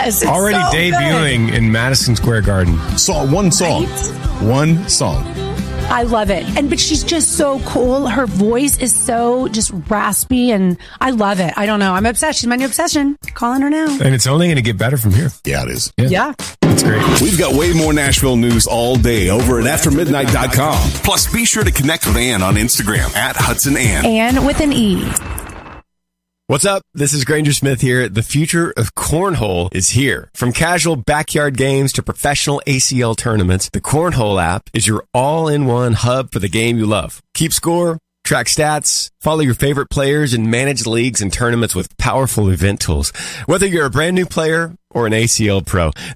does. It's Already so debuting good. in Madison Square Garden. One song. Right? One song. I love it. But she's just so cool. Her voice is so just raspy, and I love it. I don't know. I'm obsessed. She's my new obsession. Calling her now. And it's only going to get better from here. Yeah, it is. Yeah. It's great. We've got way more Nashville news all day over at aftermidnight.com. Plus, be sure to connect with Ann on Instagram at Hudson Ann. And with an E. What's up? This is Granger Smith here. The future of cornhole is here. From casual backyard games to professional ACL tournaments, the Cornhole app is your all-in-one hub for the game you love. Keep score, track stats, follow your favorite players, and manage leagues and tournaments with powerful event tools. Whether you're a brand new player or an ACL pro,